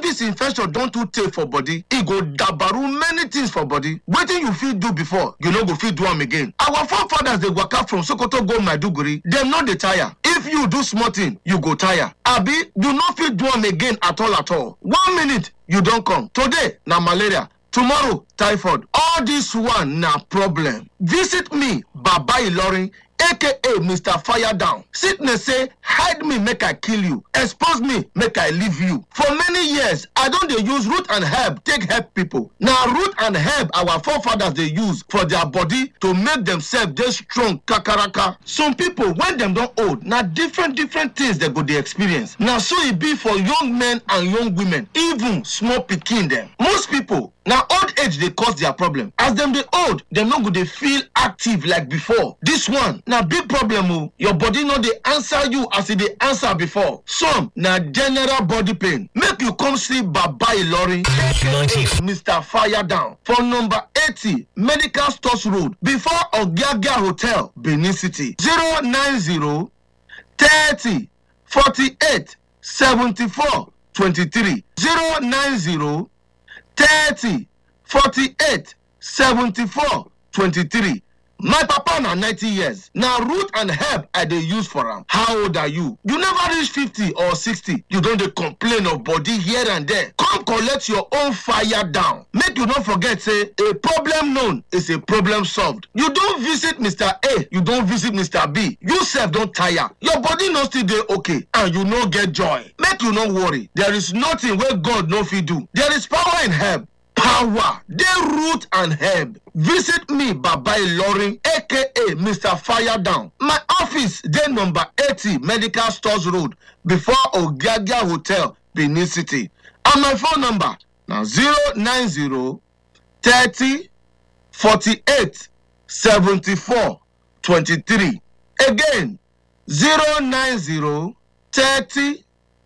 this infection don't too take for body, it go dabaru many things for body. Wetin you fit do before, you no go fit do am again. Our forefathers dey waka from Sokoto go Maiduguri, dem no dey tire. If you do small thing, you go tire. Abi, you no fit do am again at all at all. 1 minute, you don come. Today, na malaria. Tomorrow, typhoid. All this one na problem. Visit me, Baba Ilorin, aka Mr. Fire Down. Sickness say, hide me, make I kill you. Expose me, make I leave you. For many years, I don't dey use root and herb take help people. Now, root and herb our forefathers they use for their body to make themselves dey strong kakaraka. Some people, when them don't old, now different things they go dey experience. Now, so it be for young men and young women, even small pikin them. Most people, now old age they cause their problem. As them they old, them not go they feel active like before. This one now big problem. Oh, your body not they answer you as they answer before. Some now general body pain. Make you come see Baba Ilorin, Mr. Fire Down, for number 80 Medical Stores Road before Ogiagia Hotel, Benin City. 090 30 48 74 23. 090 30 48 74 23. My papa na 90 years. Now root and herb I dey use for am. How old are you? You never reach 50 or 60. You don't dey complain of body here and there. Come collect your own Fire Down. Make you not forget say a problem known is a problem solved. You don't visit Mr. A, you don't visit Mr. B. You self don't tire. Your body no still dey okay and you no get joy. Make you no worry. There is nothing where God no fit do. There is power in herb. Power, they root and herb. Visit me, Baba Ilorin, aka Mr. Fire Down. My office, day number 80 Medical Stores Road, before Ogiagia Hotel, Benin City. And my phone number now 090 30 48 74 23. Again, 090 30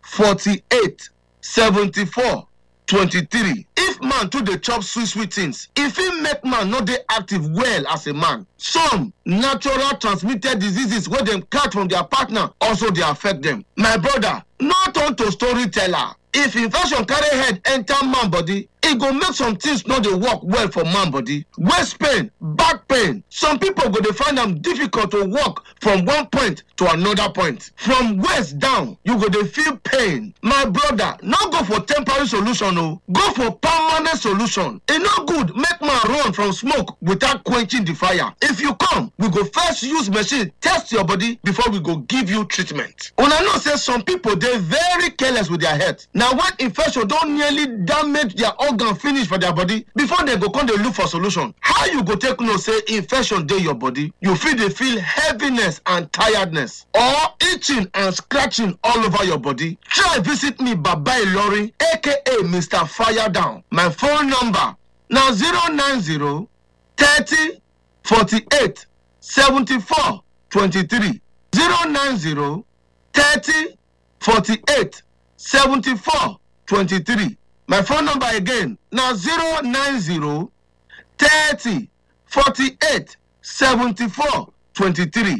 48 74 23. If man to the chop sweet things, if he make man not dey active well as a man, some natural transmitted diseases where them catch from their partner also they affect them. My brother, not on to storyteller. If infection carry head enter man body, it go make some things not dey work well for man body. Waist pain, back pain. Some people go dey find them difficult to walk from one point to another point. From waist down, you go dey feel pain. My brother, not go for temporary solution, no. Go for permanent solution. It not good make man run from smoke without quenching the fire. If you come, we go first use machine test your body before we go give you treatment. Una know say some people they very careless with their health. Now when infection don't nearly damage their organ finish for their body, before they go come they look for solution. How you go take know say infection dey your body? You feel heaviness and tiredness, or itching and scratching all over your body. Try visit me, Baba Ilorin, aka Mr. Fire Down. My phone number now 090 30 48 74 23. 090 30 48 74 23. My phone number again now 090 30 48 74 23.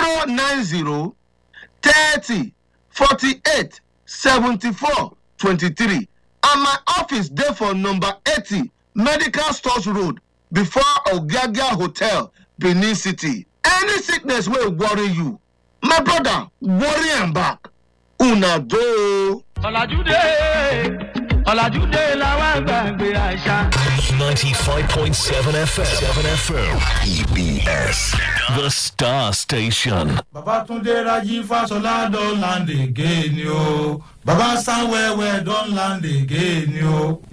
090 30 48 74 23. And my office there for number 80 Medical Stores Road before Ogiagia Hotel, Benin City. Any sickness will worry you, my brother, worry and back. Una do. 95.7 FM. EBS. The Star Station. Babatunde Raji Fasola don't land again, yo. Baba Sanwewe don't land again, yo.